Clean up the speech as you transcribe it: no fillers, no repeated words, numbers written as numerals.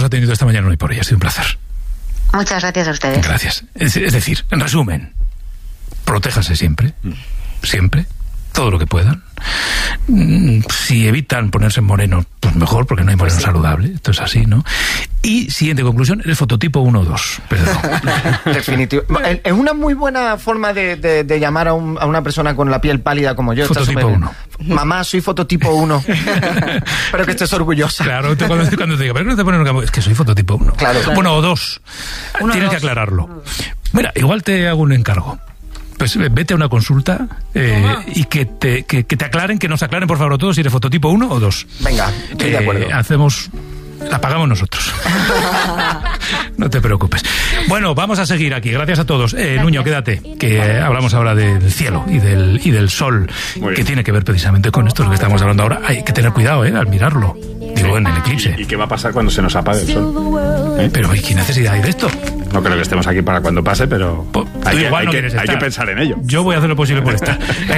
atendido esta mañana, no hay por ella. Ha sido un placer. Muchas gracias a ustedes. Gracias. Es decir, en resumen, protéjanse siempre, todo lo que puedan. Si evitan ponerse moreno, pues mejor, porque no hay moreno saludable. Esto es así, ¿no? Y siguiente conclusión, eres fototipo 1 o 2. Perdón. Definitivo. Es una muy buena forma de llamar a una persona con la piel pálida como yo. Fototipo 1. Mamá, soy fototipo 1. Espero que estés orgullosa. Claro, cuando te diga, pero no te ponen es que soy fototipo 1. Claro. Bueno, o 2. Tienes que aclararlo. Mira, igual te hago un encargo. Pues vete a una consulta y que te aclaren, que nos aclaren por favor todos si eres fototipo 1 o 2. Venga, estoy de acuerdo. La pagamos nosotros. No te preocupes. Bueno, vamos a seguir aquí. Gracias a todos. Nuño, quédate, que hablamos ahora del cielo y del sol, que tiene que ver precisamente con esto, lo que estamos hablando ahora. Hay que tener cuidado, al mirarlo. Digo, en el eclipse. ¿Y qué va a pasar cuando se nos apague el sol? Pero ¿qué necesidad hay de esto? No creo que estemos aquí para cuando pase, pero hay que pensar en ello. Yo voy a hacer lo posible por estar.